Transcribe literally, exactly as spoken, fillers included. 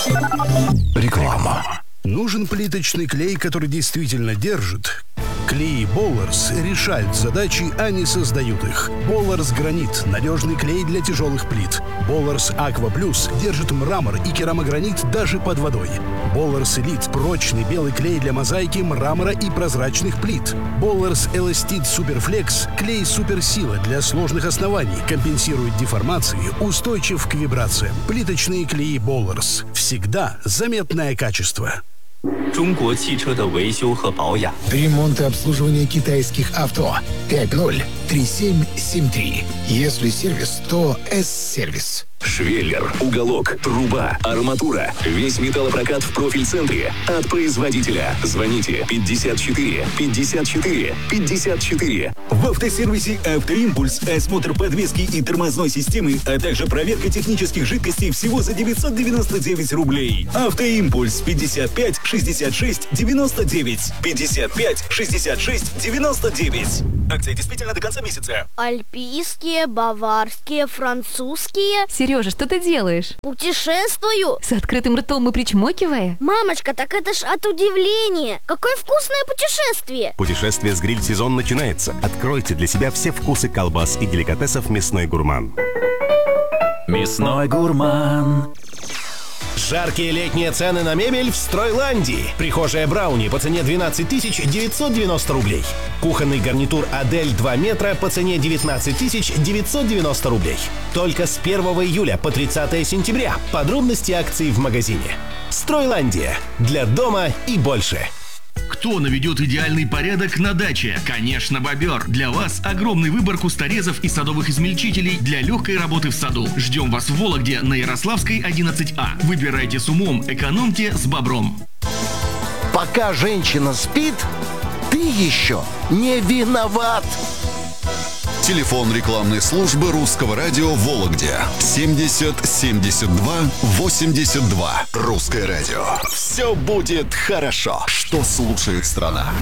Реклама. Нужен плиточный клей, который действительно держит? Клей Болларс решают задачи, а не создают их. Болларс Гранит – надежный клей для тяжелых плит. Болларс Аква Плюс держит мрамор и керамогранит даже под водой. Болларс Элит – прочный белый клей для мозаики, мрамора и прозрачных плит. Болларс Эластит Суперфлекс – клей суперсила для сложных оснований, компенсирует деформации, устойчив к вибрациям. Плиточные клеи Болларс. Всегда заметное качество. 中国汽车的维修和保养。 Ремонт и обслуживание китайских авто. пять ноль три семь семь три. Если сервис, то С-сервис. Швеллер, уголок, труба, арматура. Весь металлопрокат в профиль-центре. От производителя. Звоните пятьдесят четыре пятьдесят четыре пятьдесят четыре. В автосервисе «Автоимпульс» осмотр подвески и тормозной системы, а также проверка технических жидкостей всего за девятьсот девяносто девять рублей. «Автоимпульс» пятьдесят пять шестьдесят шесть девяносто девять. пятьдесят пять шестьдесят шесть девяносто девять. Акция действительно до конца месяца. Альпийские, баварские, французские. Сережа, что ты делаешь? Путешествую. С открытым ртом и причмокивая? Мамочка, так это ж от удивления. Какое вкусное путешествие. Путешествие с гриль-сезон начинается. Откройте для себя все вкусы колбас и деликатесов «Мясной гурман». «Мясной гурман». Жаркие летние цены на мебель в Стройландии. Прихожая Брауни по цене двенадцать тысяч девятьсот девяносто рублей. Кухонный гарнитур Адель два метра по цене девятнадцать тысяч девятьсот девяносто рублей. Только с первого июля по тридцатое сентября. Подробности акций в магазине. Стройландия. Для дома и больше. Кто наведет идеальный порядок на даче? Конечно, Бобер. Для вас огромный выбор кусторезов и садовых измельчителей для легкой работы в саду. Ждем вас в Вологде на Ярославской одиннадцать А. Выбирайте с умом, экономьте с Бобром. Пока женщина спит, ты еще не виноват. Телефон рекламной службы Русского радио в Вологде. семьдесят семьдесят два восемьдесят два. Русское радио. Все будет хорошо. Что слушает страна?